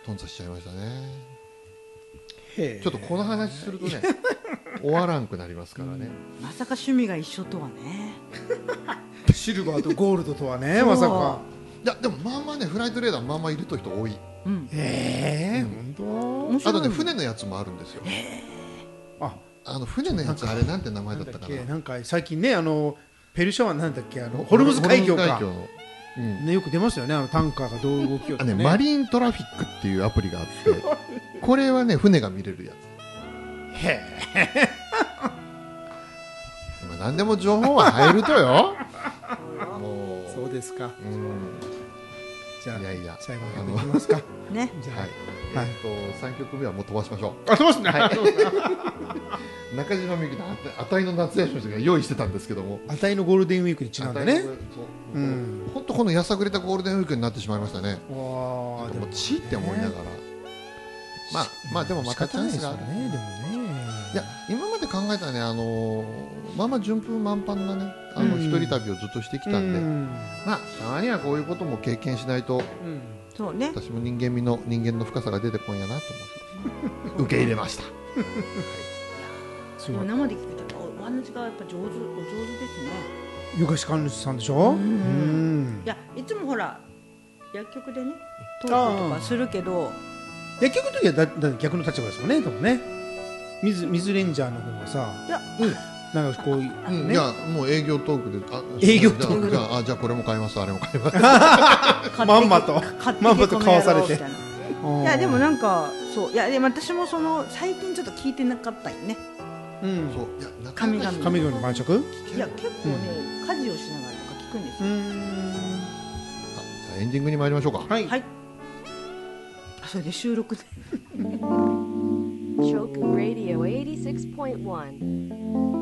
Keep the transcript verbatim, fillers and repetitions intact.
頓挫しちゃいましたね。 へちょっとこの話するとね終わらんくなりますからね、 うん、まさか趣味が一緒とはねシルバーとゴールドとはねまさか。 いやでもまあまあねフライトレーダーまあまあいると人多い、 うん、 ええー、本当。 あとね船のやつもあるんですよ。 ああの船のやつあれなんて名前だったかな。 なんか最近ねあのペルシャ湾なんだっけあのホルムズ海峡かの、うんね、よく出ますよねあのタンカーがどう動きようとか、ね、 あねマリーントラフィックっていうアプリがあってこれはね船が見れるやつ。 へえまあ何でも情報は入るとよもうそうですか。 うんじゃあいやいや最後までいきますかね。 じゃはい、 あ、はいえっとさんきょくめはもう飛ばしましょう。 あそうですね、はい、 中島みゆきのあたいの夏休みが用意してたんですけども、 あたいのゴールデンウィークにちなんでね。 うん、本当このやさぐれたゴールデンウィークになってしまいましたね。 わあでもチーって思いながら、まあまあでもまたチャンスがあるね。でもねいや今まで考えたらねあのー、まあまあ順風満帆なねあの、うん、一人旅をずっとしてきたんで、うん、まあたまにはこういうことも経験しないと、うん、 そうね、 私も人間味の人間の深さが出てこんやなと思って受け入れました。 でも生で聞くとお話がやっぱ上手お上手ですね。 ゆかしかんさんでしょ。うん、 いやいつもほら薬局でねトークとかするけど薬局の時はだだ逆の立場ですよね。でもね水水レンジャーの方がさいや、 うんなんかこういう、 うんね、いやもう営業トークであ営業トークじゃああじゃあこれも買いますあれも買いますまんまとまんまと買わされていやでもなんかそういやでも私もその最近ちょっと聞いてなかったよね。 うんそういや神々神々の晩酌いや結構ね、うん、家事をしながらとか聞くんですよ。 うんあじゃあエンディングに参りましょうか。 はい、 はい、あそれで収録で Choku Radio エイティシックスポイントワン